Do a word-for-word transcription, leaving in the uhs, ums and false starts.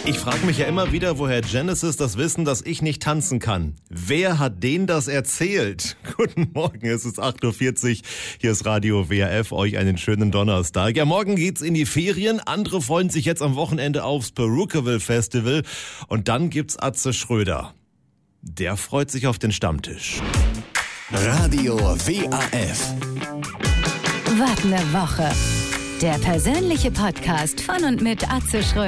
Ich frage mich ja immer wieder, woher Genesis das Wissen, dass ich nicht tanzen kann. Wer hat denen das erzählt? Guten Morgen, es ist acht Uhr vierzig. Hier ist Radio W R F. Euch einen schönen Donnerstag. Ja, morgen geht's in die Ferien. Andere freuen sich jetzt am Wochenende aufs Perukaville Festival. Und dann gibt's Atze Schröder. Der freut sich auf den Stammtisch. Radio W A F. Wart eine Woche. Der persönliche Podcast von und mit Atze Schröder.